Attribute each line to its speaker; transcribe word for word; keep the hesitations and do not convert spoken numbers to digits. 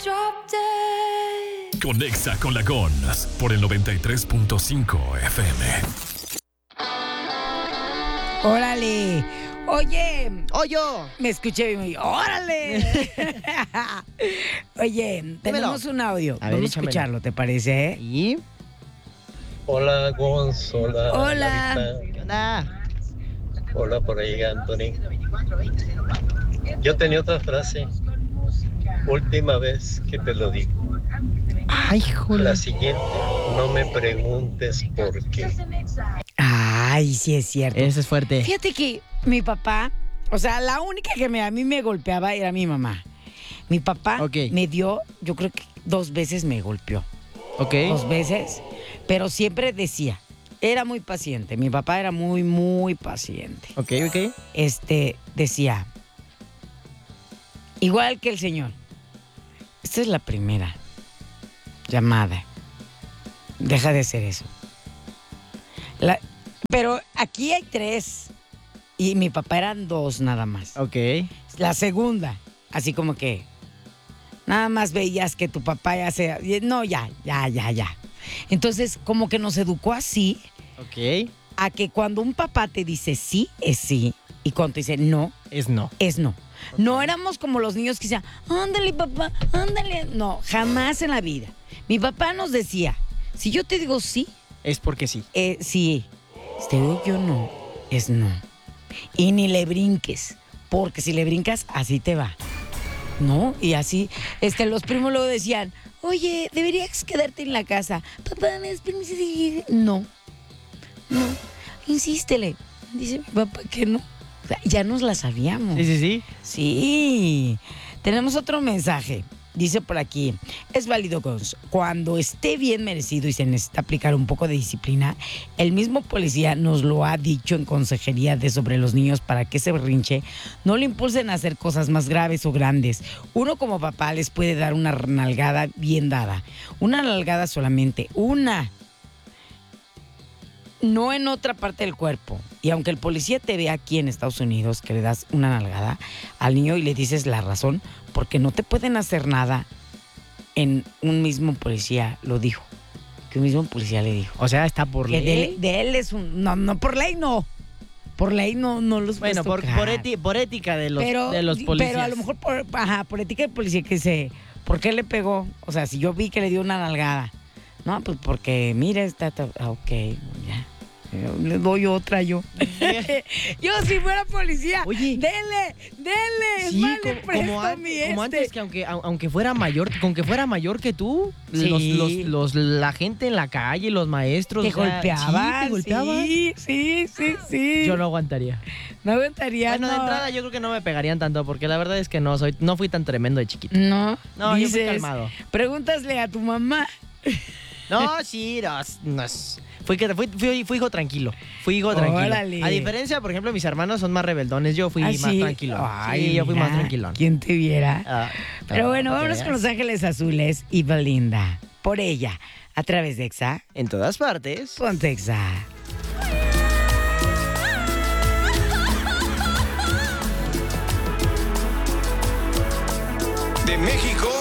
Speaker 1: Conexa con la Gons por el noventa y tres punto cinco F M.
Speaker 2: ¡Órale! Oye,
Speaker 3: ¡Oye!
Speaker 2: Me escuché y ¡órale! Oye, tenemos un audio.
Speaker 3: A ver,
Speaker 2: Vamos a
Speaker 3: échamelo.
Speaker 2: escucharlo, ¿te parece?
Speaker 3: ¿Y?
Speaker 4: Hola, Gonz. Hola.
Speaker 2: Hola.
Speaker 4: Larita.
Speaker 3: ¿Qué onda?
Speaker 4: Hola por ahí, Anthony. Yo tenía otra frase. Última vez que te lo digo.
Speaker 3: Ay, joder.
Speaker 4: La siguiente, no me preguntes por qué.
Speaker 2: Ay, sí es cierto.
Speaker 3: Ese es fuerte.
Speaker 2: Fíjate que mi papá, o sea, la única que me, a mí me golpeaba era mi mamá. Mi papá
Speaker 3: Ok.
Speaker 2: me dio, yo creo que dos veces me golpeó.
Speaker 3: Ok.
Speaker 2: Dos veces, pero siempre decía, era muy paciente. Mi papá era muy, muy paciente.
Speaker 3: Ok, ok.
Speaker 2: Este, decía, igual que el señor, esta es la primera llamada. Deja de hacer eso. La- pero aquí hay tres. Y mi papá eran dos nada más.
Speaker 3: Ok.
Speaker 2: La segunda, así como que nada más veías que tu papá ya se... No, ya, ya, ya, ya. Entonces, como que nos educó así,
Speaker 3: Ok.
Speaker 2: a que cuando un papá te dice sí, es sí. Y cuando te dice no,
Speaker 3: Es no.
Speaker 2: es no. No éramos como los niños que decían, ándale papá, ándale. No, jamás en la vida. Mi papá nos decía, si yo te digo sí,
Speaker 3: Es porque sí.
Speaker 2: eh, sí. Si te digo yo no, es no. Y ni le brinques, porque si le brincas, así te va. ¿No? Y así, este, los primos luego decían, oye, deberías quedarte en la casa. Papá, ¿me das permiso? No, no, insístele. Dice mi papá que no. O sea, ya nos la sabíamos.
Speaker 3: Sí, sí, sí.
Speaker 2: Sí. Tenemos otro mensaje. Dice por aquí, es válido Gonz, cuando esté bien merecido y se necesita aplicar un poco de disciplina, el mismo policía nos lo ha dicho en consejería de sobre los niños para que ese berrinche no le impulsen a hacer cosas más graves o grandes. Uno como papá les puede dar una nalgada bien dada, una nalgada solamente, una, no en otra parte del cuerpo. Y aunque el policía te ve aquí en Estados Unidos que le das una nalgada al niño y le dices la razón, porque no te pueden hacer nada, en un mismo policía lo dijo. Que un mismo policía le dijo.
Speaker 3: O sea, está por
Speaker 2: Que
Speaker 3: ley.
Speaker 2: de, de él es un... No, no, por ley no. Por ley no, no los puedes
Speaker 3: Bueno, por,
Speaker 2: tocar.
Speaker 3: por, eti- por ética de los,
Speaker 2: pero,
Speaker 3: de los policías.
Speaker 2: Pero a lo mejor por, ajá, por ética de policía que dice, ¿por qué le pegó? O sea, si yo vi que le dio una nalgada. No, pues porque, mira, está... está ah, ok, ya. Le doy otra yo. Yo si fuera policía,
Speaker 3: Oye.
Speaker 2: dele, dele,
Speaker 3: Sí,
Speaker 2: vale,
Speaker 3: como,
Speaker 2: presto
Speaker 3: como antes,
Speaker 2: mi
Speaker 3: como
Speaker 2: este.
Speaker 3: antes que aunque, au- aunque fuera mayor, con que fuera mayor que tú,
Speaker 2: Sí.
Speaker 3: los, los, los- la gente en la calle, los maestros,
Speaker 2: Te
Speaker 3: o sea,
Speaker 2: golpeaban,
Speaker 3: sí, te golpeaban.
Speaker 2: sí, sí, sí, sí.
Speaker 3: Yo no aguantaría.
Speaker 2: No aguantaría,
Speaker 3: Bueno,
Speaker 2: no.
Speaker 3: de entrada yo creo que no me pegarían tanto, porque la verdad es que no soy, no fui tan tremendo de chiquito.
Speaker 2: No,
Speaker 3: No, yo fui
Speaker 2: dices,
Speaker 3: calmado.
Speaker 2: Pregúntasle a tu mamá.
Speaker 3: No, sí, no, no es- fui, que- fui, fui- fui hijo tranquilo. Fui hijo tranquilo.
Speaker 2: Órale.
Speaker 3: A diferencia, por ejemplo, mis hermanos son más rebeldones. Yo fui
Speaker 2: ¿Ah,
Speaker 3: más
Speaker 2: sí?
Speaker 3: tranquilo.
Speaker 2: Ay,
Speaker 3: sí, yo fui
Speaker 2: mira,
Speaker 3: más tranquilón.
Speaker 2: ¿Quién te viera?
Speaker 3: Ah,
Speaker 2: Pero bueno,
Speaker 3: para que
Speaker 2: vámonos con
Speaker 3: veas.
Speaker 2: Los Ángeles Azules y Belinda. Por ella, a través de Exa.
Speaker 3: En todas partes.
Speaker 2: Ponte Exa.
Speaker 1: De México